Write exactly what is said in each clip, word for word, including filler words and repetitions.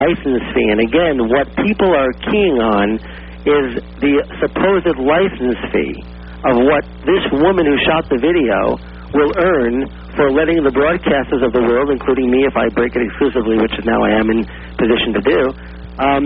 license fee. And again, what people are keying on is the supposed license fee of what this woman who shot the video will earn for letting the broadcasters of the world, including me if I break it exclusively, which now I am in position to do, um,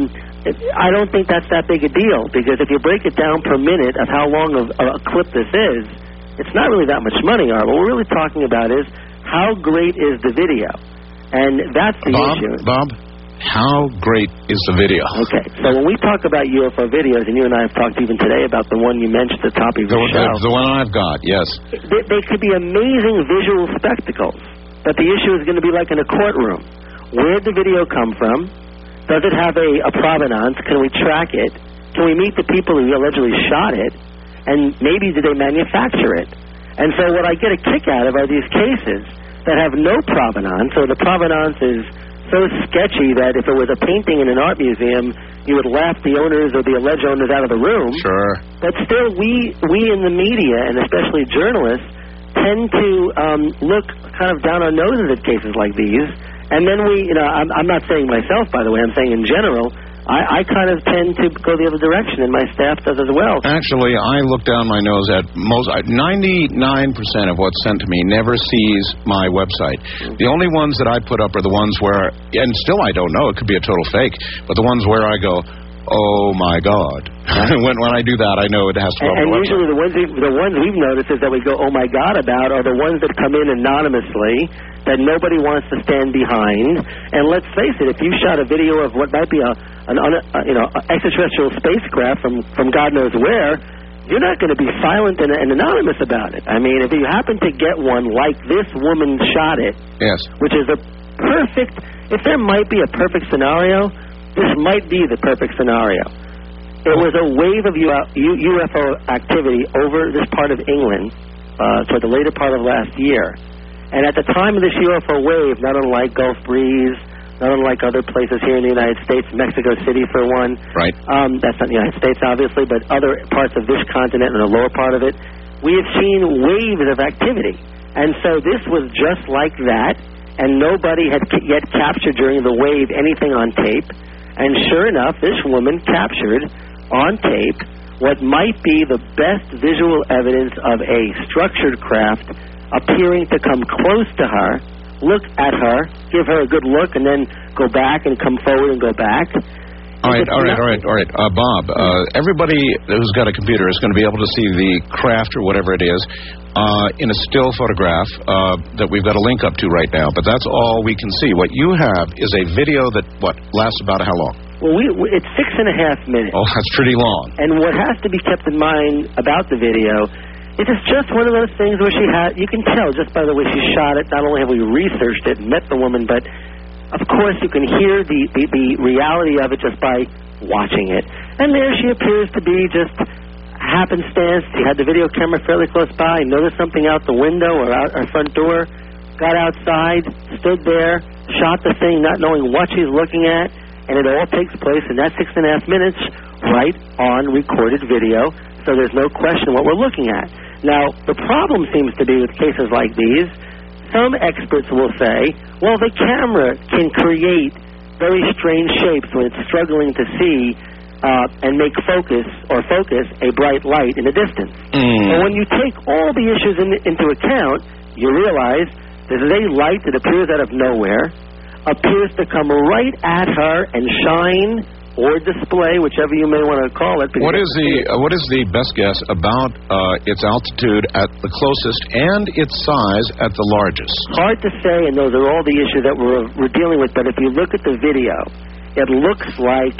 I don't think that's that big a deal, because if you break it down per minute of how long of a clip this is, it's not really that much money, Art. What we're really talking about is how great is the video, and that's the Bob, issue. Bob, how great is the video? Okay, so when we talk about U F O videos, and you and I have talked even today about the one you mentioned at the top of your the, show. The, the one I've got, yes. They, they could be amazing visual spectacles, but the issue is going to be like in a courtroom. Where did the video come from? Does it have a, a provenance? Can we track it? Can we meet the people who allegedly shot it? And maybe did they manufacture it? And so what I get a kick out of are these cases that have no provenance, or the provenance is so sketchy that if it was a painting in an art museum, you would laugh the owners or the alleged owners out of the room. Sure. But still, we, we in the media, and especially journalists, tend to um, look kind of down our noses at cases like these. And then we, you know, I'm, I'm not saying myself, by the way, I'm saying in general, I, I kind of tend to go the other direction, and my staff does as well. Actually, I look down my nose at most, ninety-nine percent of what's sent to me never sees my website. Mm-hmm. The only ones that I put up are the ones where, and still I don't know, it could be a total fake, but the ones where I go, oh my God. when when I do that, I know it has to go And, on and the usually the ones, we've, the ones we've noticed is that we go, oh my God, about are the ones that come in anonymously that nobody wants to stand behind. And let's face it, if you shot a video of what might be a an un, uh, you know extraterrestrial spacecraft from, from God knows where, you're not going to be silent and, and anonymous about it. I mean, if you happen to get one like this woman shot it, yes, which is a perfect, if there might be a perfect scenario, this might be the perfect scenario. It was a wave of U F O activity over this part of England uh, toward the later part of last year. And at the time of this U F O wave, not unlike Gulf Breeze, not unlike other places here in the United States, Mexico City for one. Right. Um, that's not the United States, obviously, but other parts of this continent and the lower part of it, we have seen waves of activity. And so this was just like that, and nobody had yet captured during the wave anything on tape. And sure enough, this woman captured on tape what might be the best visual evidence of a structured craft appearing to come close to her, look at her, give her a good look, and then go back and come forward and go back. All right, all right, all right, all right. Uh, Bob, uh, everybody who's got a computer is going to be able to see the craft or whatever it is uh, in a still photograph uh, that we've got a link up to right now, but that's all we can see. What you have is a video that, what, lasts about how long? Well, we, we, it's six and a half minutes. Oh, that's pretty long. And what has to be kept in mind about the video is it's just one of those things where she had, you can tell just by the way she shot it, not only have we researched it and met the woman, but of course you can hear the, the, the reality of it just by watching it. And there she appears to be just happenstance. She had the video camera fairly close by, noticed something out the window or out her front door, got outside, stood there, shot the thing not knowing what she's looking at, and it all takes place in that six and a half minutes right on recorded video, so there's no question what we're looking at. Now, the problem seems to be with cases like these, some experts will say, well, the camera can create very strange shapes when it's struggling to see uh, and make focus or focus a bright light in the distance. Mm. And when you take all the issues in, into account, you realize this is a light that appears out of nowhere, appears to come right at her and shine or display, whichever you may want to call it. What is the uh, what is the best guess about uh, its altitude at the closest and its size at the largest? Hard to say, and those are all the issues that we're, we're dealing with. But if you look at the video, it looks like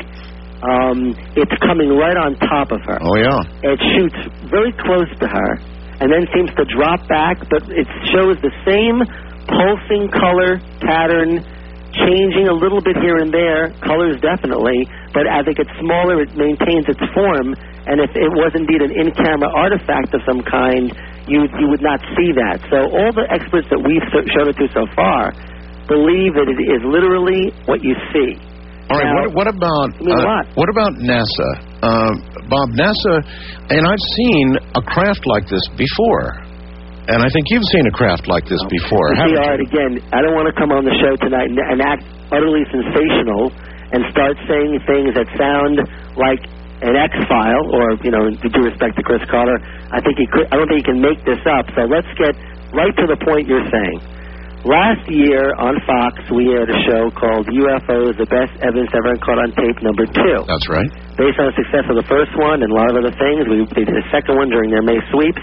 um, it's coming right on top of her. Oh, yeah. It shoots very close to her and then seems to drop back, but it shows the same pulsing color pattern, changing a little bit here and there, colors definitely, but as it gets smaller, it maintains its form, and if it was indeed an in-camera artifact of some kind, you you would not see that. So all the experts that we've showed it to so far believe that it is literally what you see. All right, now, what, what about I mean, uh, what? what about NASA? Uh, Bob, NASA, and I've seen a craft like this before. And I think you've seen a craft like this before, you haven't see, you? Art, again, I don't want to come on the show tonight and, and act utterly sensational and start saying things that sound like an X-file, or, you know, with due respect to Chris Carter, I think he could, I don't think he can make this up. So let's get right to the point you're saying. Last year on Fox, we aired a show called U F Os, the best evidence ever caught on tape, number two. That's right. Based on the success of the first one and a lot of other things, we they did a second one during their May sweeps.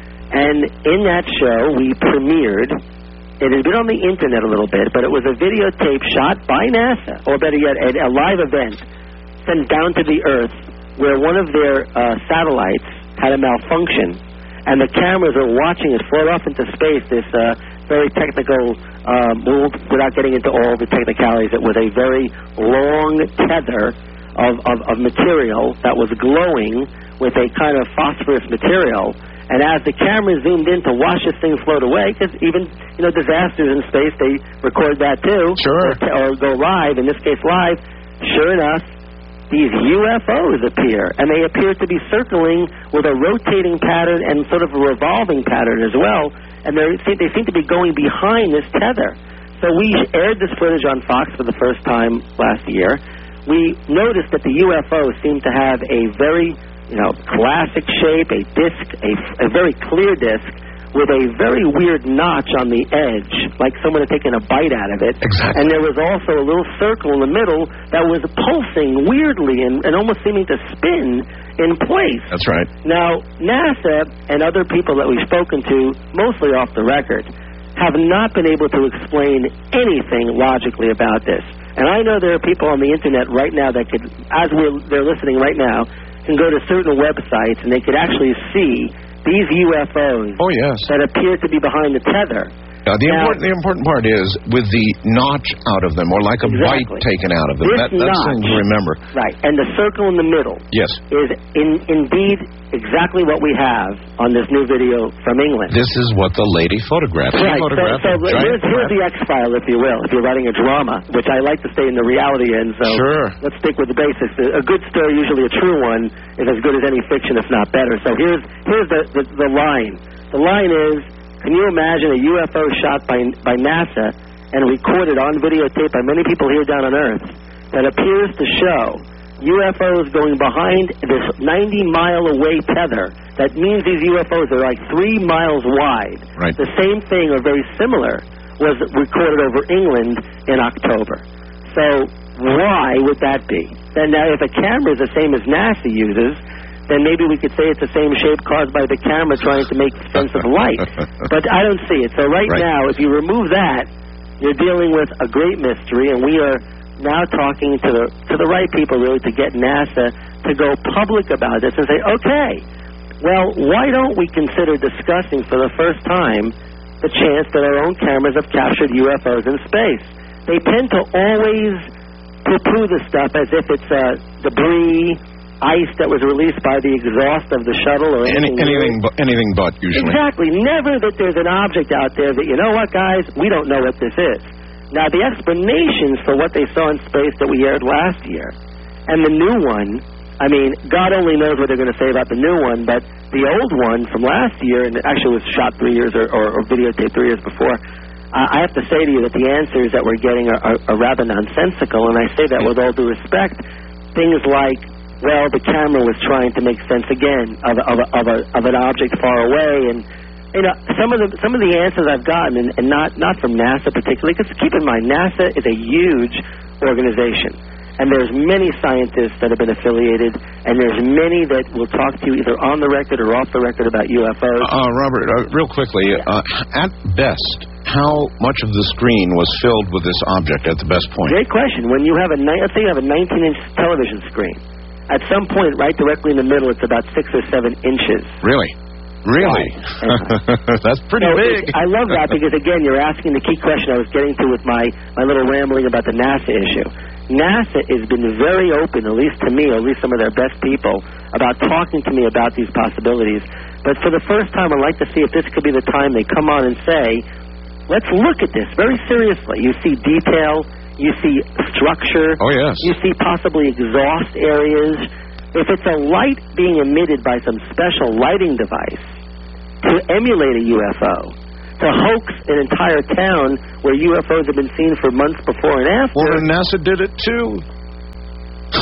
And in that show, we premiered, it had been on the internet a little bit, but it was a videotape shot by NASA, or better yet, a, a live event sent down to the Earth where one of their uh, satellites had a malfunction, and the cameras are watching it float off into space, this uh, very technical uh, move, without getting into all the technicalities. It was a very long tether of, of, of material that was glowing with a kind of phosphorus material. And as the camera zoomed in to watch this thing float away, because even, you know, disasters in space, they record that too. Sure. Or, or go live, in this case live. Sure enough, these U F Os appear, and they appear to be circling with a rotating pattern and sort of a revolving pattern as well, and they they seem to be going behind this tether. So we aired this footage on Fox for the first time last year. We noticed that the U F Os seem to have a very, you know, classic shape, a disc, a, a very clear disc, with a very weird notch on the edge, like someone had taken a bite out of it. Exactly. And there was also a little circle in the middle that was pulsing weirdly and, and almost seeming to spin in place. That's right. Now, NASA and other people that we've spoken to, mostly off the record, have not been able to explain anything logically about this. And I know there are people on the internet right now that could, as we're, they're listening right now, can go to certain websites and they could actually see these U F Os oh, yes. that appear to be behind the tether. Now, the, now, important, the important part is with the notch out of them, or like a exactly. bite taken out of them. This That, that's notch, something to remember. Right, and the circle in the middle yes. is in, indeed exactly what we have on this new video from England. This is what the lady photographed. Right, She photographed so, so a giant here's, here's the X-file, if you will, if you're writing a drama, which I like to stay in the reality end, so sure. let's stick with the basics. A good story, usually a true one, is as good as any fiction, if not better. So here's, here's the, the, the line. The line is, can you imagine a U F O shot by, by NASA and recorded on videotape by many people here down on Earth that appears to show U F Os going behind this ninety mile away tether? That means these U F Os are like three miles wide. Right. The same thing, or very similar, was recorded over England in October. So why would that be? Then now, if a camera is the same as NASA uses, then maybe we could say it's the same shape caused by the camera trying to make sense of light. But I don't see it. So right, right now, if you remove that, you're dealing with a great mystery, and we are now talking to the to the right people, really, to get NASA to go public about this and say, okay, well, why don't we consider discussing for the first time the chance that our own cameras have captured U F Os in space? They tend to always poo-poo the stuff as if it's uh, debris, ice that was released by the exhaust of the shuttle or anything. Any, anything, but, anything but, usually. Exactly. Never that there's an object out there that, you know what, guys, we don't know what this is. Now, the explanations for what they saw in space that we aired last year and the new one, I mean, God only knows what they're going to say about the new one, but the old one from last year, and it actually was shot three years or, or, or videotaped three years before, I have to say to you that the answers that we're getting are, are, are rather nonsensical, and I say that with all due respect. Things like, well, the camera was trying to make sense again of, of, of, a, of an object far away, and you know some of the some of the answers I've gotten, and, and not not from NASA particularly, because keep in mind NASA is a huge organization, and there's many scientists that have been affiliated, and there's many that will talk to you either on the record or off the record about U F Os. Uh, Robert, uh, real quickly, uh, at best, how much of the screen was filled with this object at the best point? Great question. When you have a let's say you have a nineteen inch television screen. At some point, right directly in the middle, it's about six or seven inches. Really? Really? Right. That's pretty so big. I love that because, again, you're asking the key question I was getting to with my, my little rambling about the NASA issue. NASA has been very open, at least to me, or at least some of their best people, about talking to me about these possibilities. But for the first time, I'd like to see if this could be the time they come on and say, let's look at this very seriously. You see detail. You see structure. Oh, yes. You see possibly exhaust areas. If it's a light being emitted by some special lighting device to emulate a U F O, to hoax an entire town where U F Os have been seen for months before and after. Well, and NASA did it, too.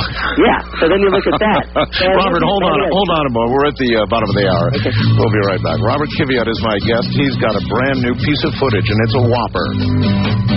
Yeah, so then you look at that. Robert, hold on, hold on a moment. We're at the uh, bottom of the hour. Okay. We'll be right back. Robert Kiviat is my guest. He's got a brand new piece of footage, and it's a whopper.